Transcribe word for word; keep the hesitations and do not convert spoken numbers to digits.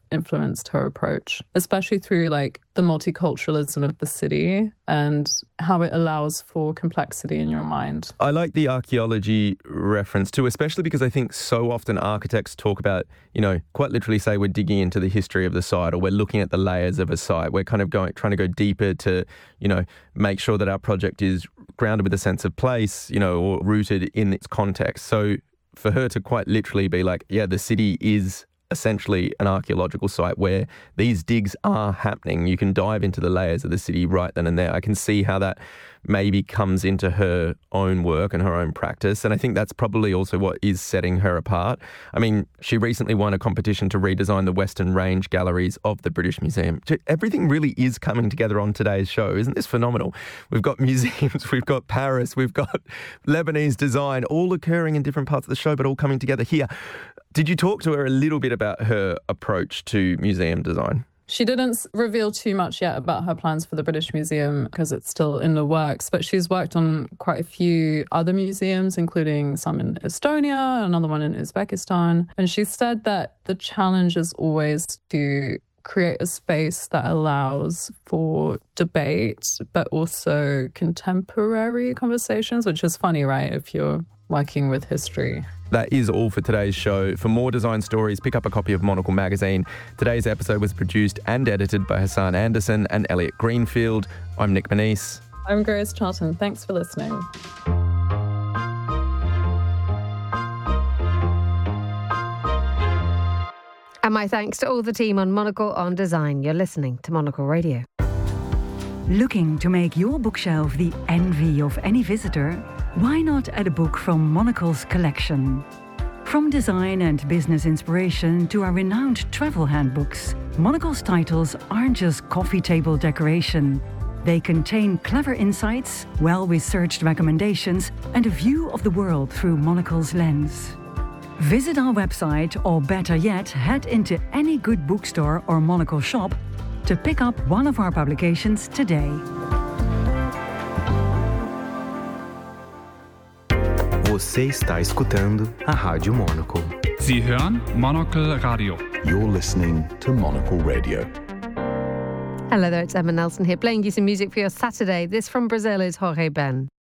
influenced her approach, especially through like the multiculturalism of the city and how it allows for complexity in your mind. I like the archaeology reference too, especially because I think so often architects talk about, you know, quite literally say we're digging into the history of the site, or we're looking at the layers of a site. We're kind of going, trying to go deeper to, you know, make sure that our project is grounded with a sense of place, you know, or rooted in its context. So for her to quite literally be like, yeah, the city is essentially an archaeological site where these digs are happening. You can dive into the layers of the city right then and there. I can see how that maybe comes into her own work and her own practice. And I think that's probably also what is setting her apart. I mean, she recently won a competition to redesign the Western Range galleries of the British Museum. Everything really is coming together on today's show. Isn't this phenomenal? We've got museums, we've got Paris, we've got Lebanese design, all occurring in different parts of the show, but all coming together here. Did you talk to her a little bit about her approach to museum design? She didn't reveal too much yet about her plans for the British Museum because it's still in the works, but she's worked on quite a few other museums, including some in Estonia, another one in Uzbekistan. And she said that the challenge is always to create a space that allows for debate, but also contemporary conversations, which is funny, right, if you're working with history. That is all for today's show. For more design stories, pick up a copy of Monocle magazine. Today's episode was produced and edited by Hassan Anderson and Elliot Greenfield. I'm Nick Manise. I'm Grace Charlton. Thanks for listening. And my thanks to all the team on Monocle on Design. You're listening to Monocle Radio. Looking to make your bookshelf the envy of any visitor? Why not add a book from Monocle's collection? From design and business inspiration to our renowned travel handbooks, Monocle's titles aren't just coffee table decoration. They contain clever insights, well-researched recommendations, and a view of the world through Monocle's lens. Visit our website, or better yet, head into any good bookstore or Monocle shop to pick up one of our publications today. Você está escutando a Rádio Monocle. Sie hören Monocle Radio. You're listening to Monocle Radio. Hello there, it's Emma Nelson here, playing you some music for your Saturday. This from Brazil is Jorge Ben.